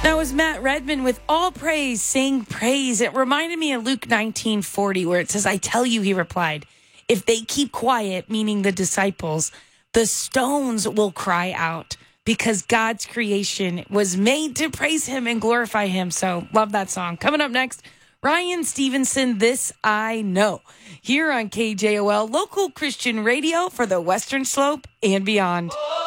That was Matt Redman with All Praise, Sing Praise. It reminded me of Luke 19:40, where it says, I tell you, he replied, if they keep quiet, meaning the disciples, the stones will cry out, because God's creation was made to praise him and glorify him. So love that song. Coming up next, Ryan Stevenson, This I Know, here on KJOL, local Christian radio for the Western Slope and beyond.